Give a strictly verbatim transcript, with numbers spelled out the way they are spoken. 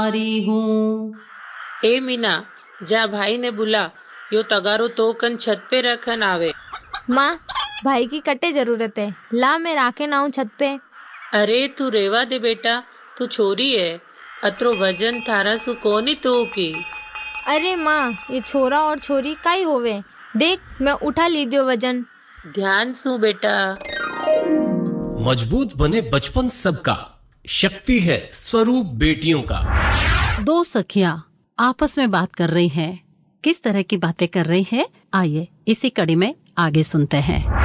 रही हूँ। ए मीना, जा भाई ने बुला, यो तगारो तो कन छत पे रखन आवे। माँ, भाई की कटे जरूरत है, ला मैं राखे ना हूँ छत पे। अरे तू रेवा दे बेटा, तू छोरी है, अत्रो वजन थारा सु कोनी तो की। अरे माँ, ये छोरा और छोरी काई होवे, देख मैं उठा ली दियो वजन। ध्यान सु बेटा। मजबूत बने बचपन सबका, शक्ति है स्वरूप बेटियों का। दो सखियां आपस में बात कर रही हैं। किस तरह की बातें कर रही हैं, आइए इसी कड़ी में आगे सुनते हैं।